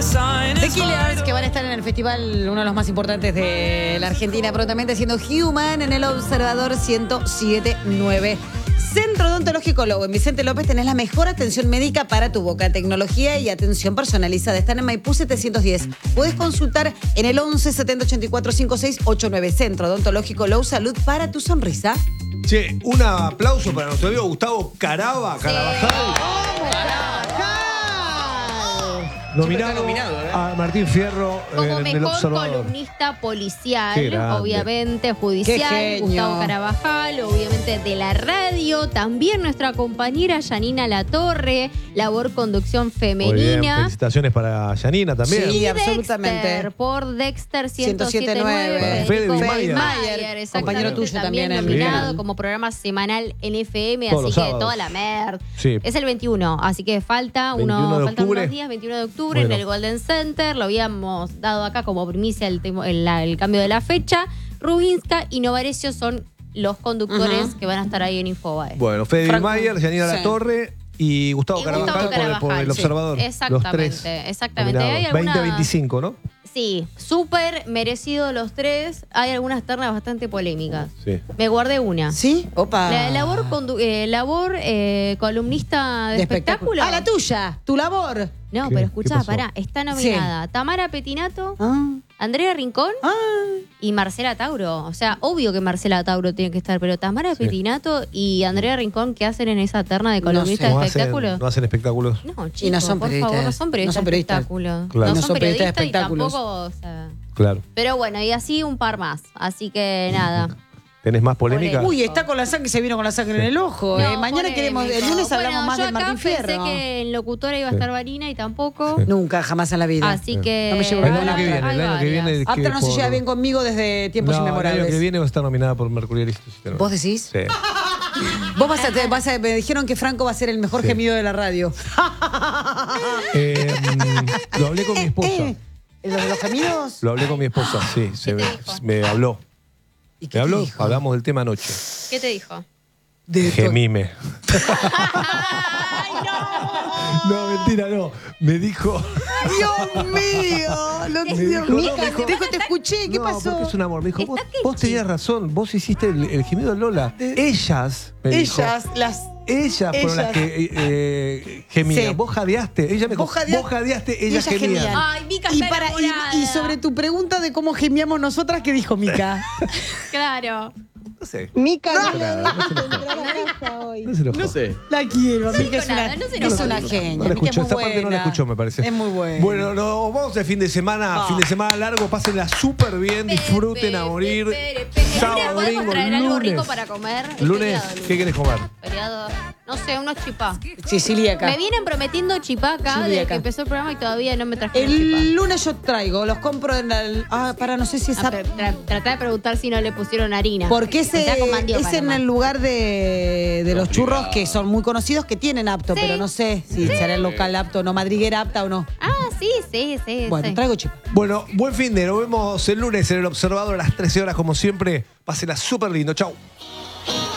The Killers, que van a estar en el festival, uno de los más importantes de la Argentina, prontamente, siendo Human en el Observador 107.9. Centro Odontológico Lobo. En Vicente López tenés la mejor atención médica para tu boca. Tecnología y atención personalizada. Están en Maipú 710. Puedes consultar en el 11 70 84 56 89. Centro Odontológico Lobo. Salud para tu sonrisa. Che, un aplauso para nuestro amigo Gustavo Carabajal. Nominado a Martín Fierro como del mejor Observador. columnista Qué policial, grande. obviamente Qué judicial, genio. Gustavo Carabajal, obviamente de la radio, también nuestra compañera Yanina Latorre, labor conducción Muy bien, femenina. felicitaciones para Yanina también. Sí, Y absolutamente. Dexter, por Dexter 107.9. 107.9. Para Fede Mayer, exactamente, compañero tuyo también en nominado Bien. como programa semanal en FM, Todos así los que sábados. toda la merda. Sí. Es el 21, así que faltan 21 de faltan octubre. unos días, 21 de octubre, Bueno. en el Golden Center. Lo habíamos dado acá como primicia el cambio de la fecha. Rubinska y Novarecio son los conductores que van a estar ahí en Infobae. Bueno, Fede Franco. Mayer, Yanina Sí. Latorre y Gustavo Y Carabajal, Gustavo por el Carabajal, Observador. sí. Exactamente, Los tres exactamente. nominados. Hay alguna- 20-25, ¿no? Sí, súper merecido los tres. Hay algunas ternas bastante polémicas. Sí. Me guardé una. ¿Sí? Opa. La labor, columnista de espectáculo. Ah, la tuya. Tu labor. No, ¿Qué? pero ¿Qué escuchá, pasó? pará. Está nominada Tamara Petinato, Ah. Andrea Rincón Ah. y Marcela Tauro. O sea, obvio que Marcela Tauro tiene que estar, pero Tamara Petinato y Andrea Rincón, ¿qué hacen en esa terna de columnista No de hacen, espectáculo? no hacen espectáculos. No, chicos, Y no son por periodistas. favor, no son periodistas, No son periodistas. de espectáculo. Claro. No son periodistas, y espectáculos. tampoco, o sea, Claro. pero bueno, y así un par más. Así que nada. ¿Tenés más polémica? Polémica. Uy, está con la sangre, se vino con la sangre en el ojo. No, Mañana queremos, el lunes hablamos Bueno, más yo del acá Martín Fierro. pensé que en locutora iba a estar Vanina y tampoco. Sí. Nunca, jamás en la vida. Así que. No me llevo El nada. año que viene, hay el año que varias. viene. Aptra no se por- lleva bien conmigo desde tiempos No, el inmemorables. año que viene va a estar nominada por Mercurio Listo. ¿Vos decís? Sí. Vos me dijeron que Franco va a ser el mejor Sí. gemido de la radio. Lo hablé con mi esposa. ¿Lo de los gemidos? Lo hablé con mi esposa, sí. ¿Qué te dijo? Me habló. ¿Y qué Me te habló, dijo? hablamos del tema anoche. ¿Qué te dijo? Gemime. ¡Ay, no! No, mentira, no. Me dijo. ¡Dios mío! Me dijo, no, me dijo- Te escuché, ¿qué no, pasó? porque es un amor. Me dijo, vos, Está vos tenías razón, vos hiciste el gemido de Lola. Ellas, me dijo. Ellas fueron las que gemían. Sí. Vos jadeaste. Ella me dijo, Vos jadeaste, vos jadeaste, y ellas ellas gemían. gemían. Ay, Mica Y, está enamorada. y sobre tu pregunta de cómo gemíamos nosotras, ¿qué dijo Mica? Claro. No sé. Mica, No, no le nada, dejes no se entrar a la casa hoy. No se enojó. No sé. La quiero, Mica es nada, una, no se es enojó. una genia. No la Mica es escuchó, muy esa parte no la buena. escuchó, me parece. Es muy buena. Bueno, nos vamos de fin de semana, fin de semana largo, pásenla súper bien, disfruten a morir. Sábado, ¿Podemos domingo, traer algo lunes. rico para comer? Es Lunes, feriado, ¿qué querés comer? Feriado. No sé, unos chipá. Siciliaca. Me vienen prometiendo chipá acá desde Chiliaca. que empezó el programa y todavía no me trajeron chipá. El lunes yo traigo, los compro en el... no sé si es... Tratá de preguntar si no le pusieron harina. Porque Está con mandioca es en nomás. el lugar de los churros que son muy conocidos que tienen apto, Sí. pero no sé si será el local apto o no, madriguera apta o no. Ah, sí. Bueno, sí. traigo chipa. Bueno, buen fin de, nos vemos el lunes en El Observador a las 13 horas como siempre. Pásenla súper lindo, chau.